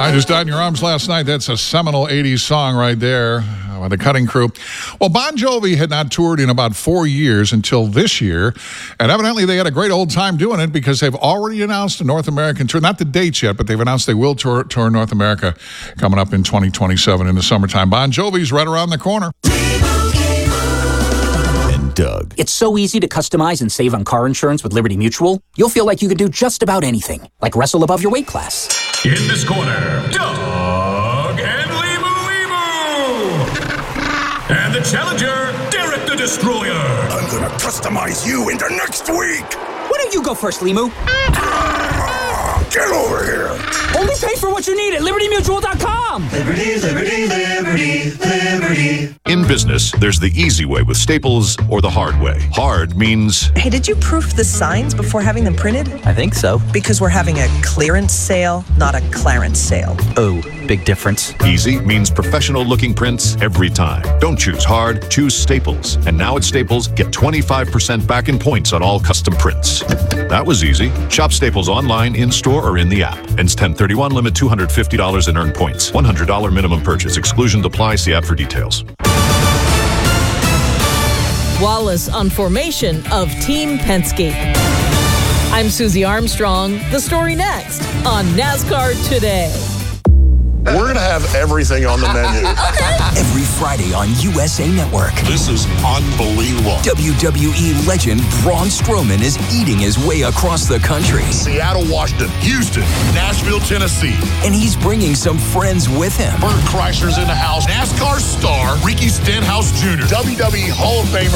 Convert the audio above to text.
I Just Died in Your Arms Last Night. That's a seminal 80s song right there by the Cutting Crew. Well, Bon Jovi had not toured in about 4 years until this year, and evidently they had a great old time doing it because they've already announced a North American tour. Not the dates yet, but they've announced they will tour North America coming up in 2027 in the summertime. Bon Jovi's right around the corner. Doug. It's so easy to customize and save on car insurance with Liberty Mutual. You'll feel like you can do just about anything, like wrestle above your weight class. In this corner, Doug and Limu. And the challenger, Derek the Destroyer. I'm gonna customize you into next week. Why don't you go first, Limu? Get over here. Only pay for what you need at LibertyMutual.com. Liberty, liberty, liberty, liberty. In business, there's the easy way with Staples or the hard way. Hard means... Hey, did you proof the signs before having them printed? I think so. Because we're having a clearance sale, not a clarence sale. Oh, big difference. Easy means professional-looking prints every time. Don't choose hard, choose Staples. And now at Staples, get 25% back in points on all custom prints. That was easy. Shop Staples online, in-store, or in the app. Ends 10/31, limit $250 in earned points. $100 minimum purchase. Exclusions apply. See app for details. Wallace on formation of Team Penske. I'm Susie Armstrong. The story next on NASCAR Today. We're going to have everything on the menu. Every Friday on USA Network. This is unbelievable. WWE legend Braun Strowman is eating his way across the country. Seattle, Washington, Houston, Nashville, Tennessee. And he's bringing some friends with him. Bert Kreischer's in the house. NASCAR star Ricky Stenhouse Jr., WWE Hall of Famer